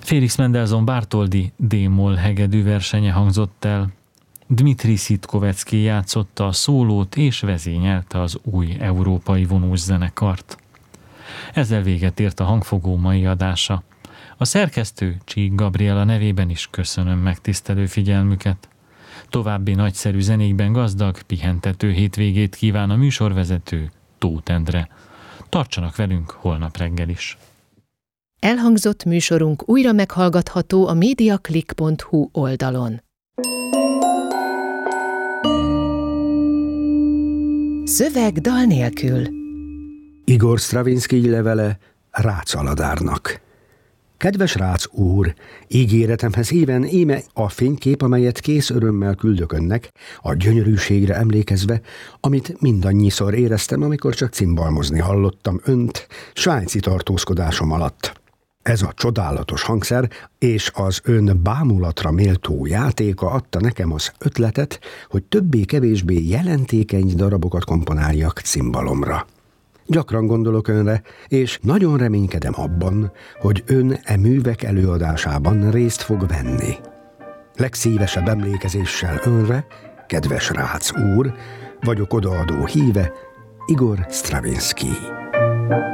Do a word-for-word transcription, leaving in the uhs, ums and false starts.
Félix Mendelssohn Bartholdy D-moll hegedű versenye hangzott el. Dmitri Szitkovecki játszotta a szólót és vezényelte az új európai vonós zenekart. Ezzel véget ért a Hangfogó mai adása. A szerkesztő Csík Gabriela nevében is köszönöm megtisztelő figyelmüket. További nagyszerű zenékben gazdag, pihentető hétvégét kíván a műsorvezető Tóth Endre. Tartsanak velünk holnap reggel is. Elhangzott műsorunk újra meghallgatható a mediaclick pont hu oldalon. Szöveg dal nélkül. Igor Sztravinszkij levele Rácz Aladárnak. Kedves Rácz úr, ígéretemhez híven íme a fénykép, amelyet kész örömmel küldök önnek, a gyönyörűségre emlékezve, amit mindannyiszor éreztem, amikor csak cimbalmozni hallottam önt svájci tartózkodásom alatt. Ez a csodálatos hangszer és az ön bámulatra méltó játéka adta nekem az ötletet, hogy többé-kevésbé jelentékeny darabokat komponáljak cimbalomra. Gyakran gondolok önre, és nagyon reménykedem abban, hogy ön e művek előadásában részt fog venni. Legszívesebb emlékezéssel önre, kedves Rácz úr, vagyok odaadó híve, Igor Sztravinszkij.